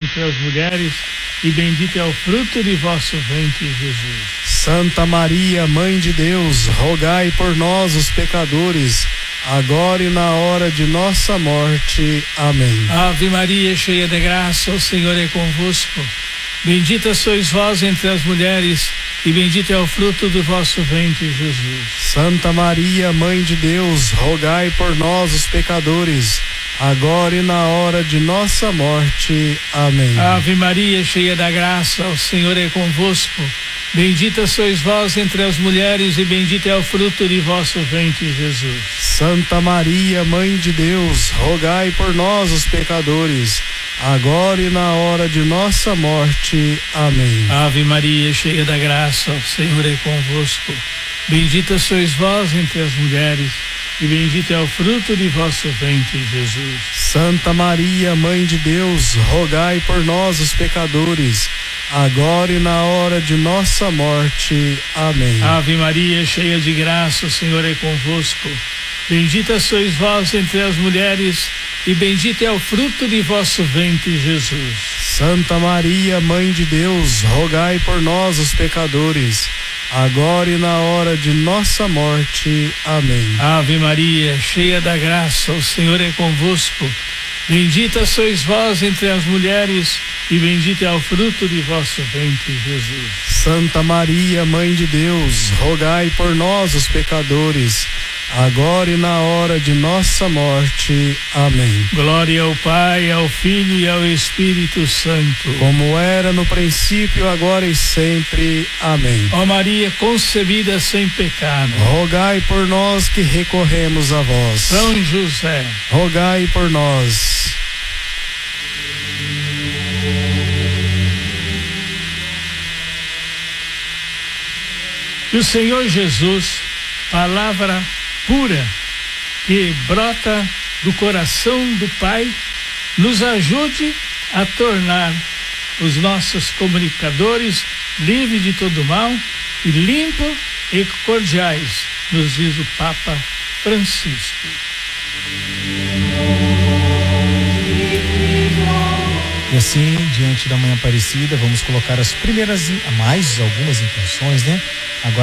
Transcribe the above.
entre as mulheres, e bendito é o fruto de vosso ventre, Jesus. Santa Maria, Mãe de Deus, rogai por nós, os pecadores, agora e na hora de nossa morte. Amém. Ave Maria, cheia de graça, o Senhor é convosco. Bendita sois vós entre as mulheres, e bendito é o fruto do vosso ventre, Jesus. Santa Maria, Mãe de Deus, rogai por nós, os pecadores, agora e na hora de nossa morte. Amém. Ave Maria, cheia da graça, o Senhor é convosco. Bendita sois vós entre as mulheres, e bendito é o fruto de vosso ventre, Jesus. Santa Maria, Mãe de Deus, rogai por nós, os pecadores, agora e na hora de nossa morte. Amém. Ave Maria, cheia da graça, o Senhor é convosco. Bendita sois vós entre as mulheres, e bendito é o fruto de vosso ventre, Jesus. Santa Maria, Mãe de Deus, rogai por nós, os pecadores, agora e na hora de nossa morte. Amém. Ave Maria, cheia de graça, o Senhor é convosco. Bendita sois vós entre as mulheres, e bendito é o fruto de vosso ventre, Jesus. Santa Maria, Mãe de Deus, rogai por nós, os pecadores, agora e na hora de nossa morte. Amém. Ave Maria, cheia da graça, o Senhor é convosco. Bendita sois vós entre as mulheres, e bendito é o fruto de vosso ventre, Jesus. Santa Maria, Mãe de Deus, rogai por nós, os pecadores, agora e na hora de nossa morte. Amém. Glória ao Pai, ao Filho e ao Espírito Santo, como era no princípio, agora e sempre. Amém. Ó Maria concebida sem pecado, rogai por nós que recorremos a vós. São José, rogai por nós. Que o Senhor Jesus, palavra pura que brota do coração do Pai, nos ajude a tornar os nossos comunicadores livres de todo mal e limpos e cordiais, nos diz o Papa Francisco. E assim, diante da Manhã Aparecida, vamos colocar mais algumas intenções, né? Agora